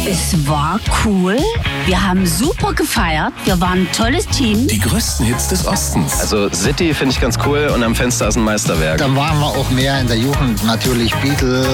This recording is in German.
Es war cool. Wir haben super gefeiert. Wir waren ein tolles Team. Die größten Hits des Ostens. Also City finde ich ganz cool und am Fenster ist ein Meisterwerk. Dann waren wir auch mehr in der Jugend, natürlich Beatles.